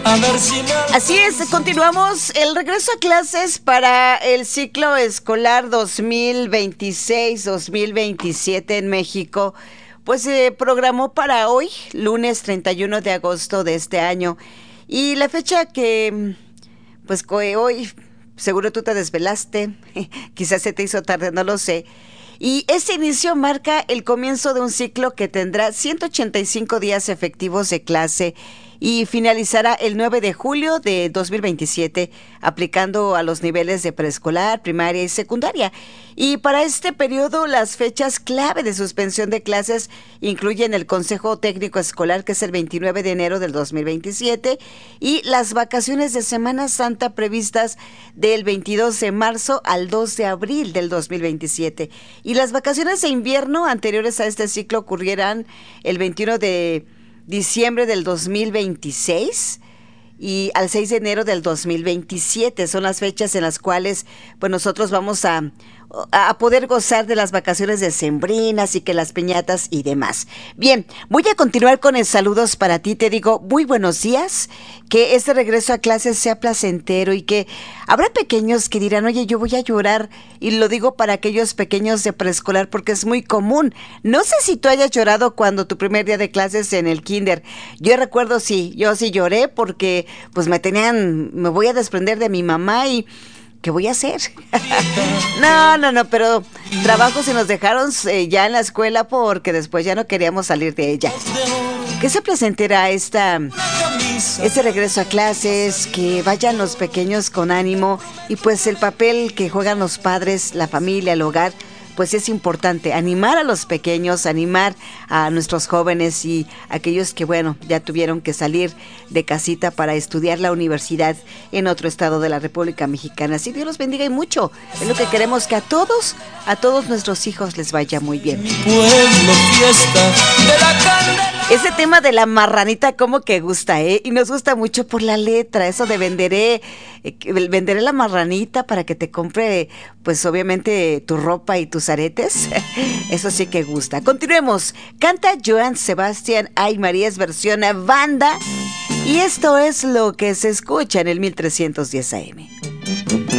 Así es, continuamos el regreso a clases para el ciclo escolar 2026-2027 en México. Pues se programó para hoy, lunes 31 de agosto de este año. Y la fecha que, pues hoy, seguro tú te desvelaste, quizás se te hizo tarde, no lo sé. Y ese inicio marca el comienzo de un ciclo que tendrá 185 días efectivos de clase y finalizará el 9 de julio de 2027, aplicando a los niveles de preescolar, primaria y secundaria. Y para este periodo, las fechas clave de suspensión de clases incluyen el Consejo Técnico Escolar, que es el 29 de enero del 2027, y las vacaciones de Semana Santa previstas del 22 de marzo al 2 de abril del 2027. Y las vacaciones de invierno anteriores a este ciclo ocurrirán el 21 de diciembre del 2026 y al 6 de enero del 2027. Son las fechas en las cuales pues nosotros vamos a poder gozar de las vacaciones decembrinas y que las piñatas y demás. Bien, voy a continuar con el saludos para ti. Te digo muy buenos días, que este regreso a clases sea placentero y que habrá pequeños que dirán, oye, yo voy a llorar, y lo digo para aquellos pequeños de preescolar porque es muy común. No sé si tú hayas llorado cuando tu primer día de clases en el kinder. Yo recuerdo, sí, yo sí lloré porque pues me voy a desprender de mi mamá y ¿qué voy a hacer? No, pero trabajos y nos dejaron ya en la escuela porque después ya no queríamos salir de ella. ¿Qué se presentará este regreso a clases? Que vayan los pequeños con ánimo y pues el papel que juegan los padres, la familia, el hogar, pues es importante animar a los pequeños, animar a nuestros jóvenes y aquellos que, bueno, ya tuvieron que salir de casita para estudiar la universidad en otro estado de la República Mexicana. Así Dios los bendiga y mucho. Es lo que queremos, que a todos nuestros hijos les vaya muy bien. Ese tema de la marranita como que gusta, ¿eh? Y nos gusta mucho por la letra, eso de venderé la marranita para que te compre, pues obviamente tu ropa y tus aretes. Eso sí que gusta. Continuemos. Canta Joan Sebastián Ay María, es versión a banda. Y esto es lo que se escucha en el 1310 AM.